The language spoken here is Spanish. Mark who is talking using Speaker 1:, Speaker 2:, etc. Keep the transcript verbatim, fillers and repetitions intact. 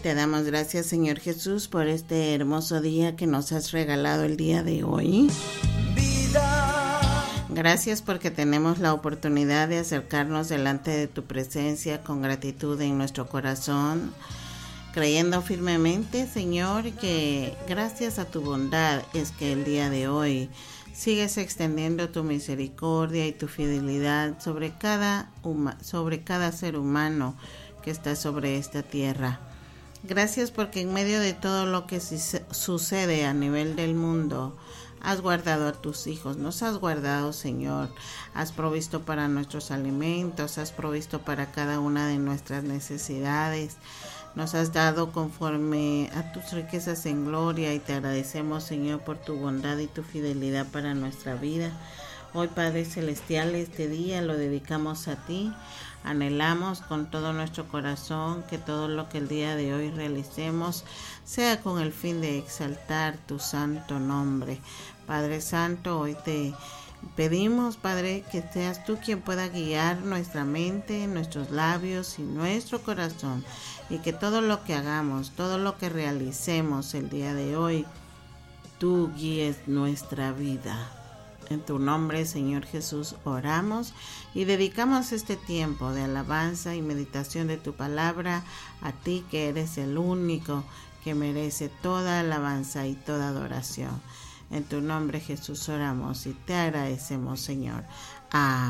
Speaker 1: Te damos gracias, Señor Jesús, por este hermoso día que nos has regalado el día de hoy. Gracias porque tenemos la oportunidad de acercarnos delante de tu presencia con gratitud en nuestro corazón, creyendo firmemente, Señor, que gracias a tu bondad es que el día de hoy sigues extendiendo tu misericordia y tu fidelidad sobre cada, huma- sobre cada ser humano que está sobre esta tierra. Gracias porque en medio de todo lo que sucede a nivel del mundo, has guardado a tus hijos, nos has guardado, Señor. Has provisto para nuestros alimentos, has provisto para cada una de nuestras necesidades. Nos has dado conforme a tus riquezas en gloria y te agradecemos, Señor, por tu bondad y tu fidelidad para nuestra vida. Hoy, Padre Celestial, este día lo dedicamos a ti. Anhelamos con todo nuestro corazón que todo lo que el día de hoy realicemos sea con el fin de exaltar tu santo nombre. Padre Santo, hoy te pedimos, Padre, que seas tú quien pueda guiar nuestra mente, nuestros labios y nuestro corazón, y que todo lo que hagamos, todo lo que realicemos el día de hoy, tú guíes nuestra vida. En tu nombre, Señor Jesús, oramos y dedicamos este tiempo de alabanza y meditación de tu palabra a ti, que eres el único que merece toda alabanza y toda adoración. En tu nombre, Jesús, oramos y te agradecemos, Señor. Amén.